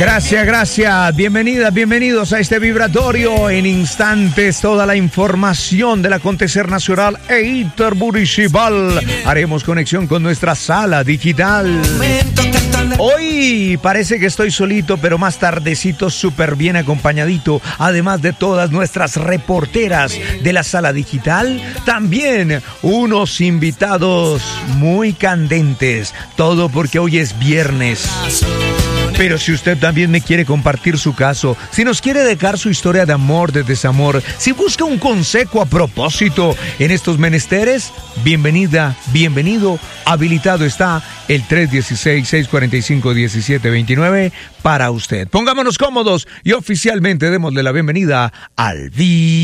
Gracias. Bienvenidos a este vibratorio. En instantes, toda la información del acontecer nacional e intermunicipal. Haremos conexión con nuestra sala digital. Hoy parece que estoy solito, pero más tardecito súper bien acompañadito. Además de todas nuestras reporteras de la sala digital, también unos invitados muy candentes. Todo porque hoy es viernes. Pero si usted también me quiere compartir su caso, si nos quiere dejar su historia de amor, de desamor, si busca un consejo a propósito en estos menesteres, bienvenido, habilitado está el 316-645-1729 para usted. Pongámonos cómodos y oficialmente démosle la bienvenida al